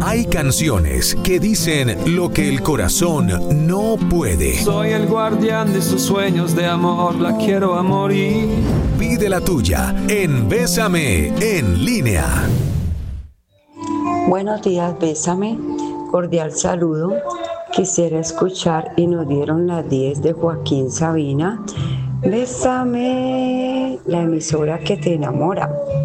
Hay canciones que dicen lo que el corazón no puede. Soy el guardián de sus sueños de amor, la quiero a morir. Pide la tuya en Bésame en línea. Buenos días, Bésame. Cordial saludo. Quisiera escuchar Y nos dieron las 10 de Joaquín Sabina. Bésame, la emisora que te enamora.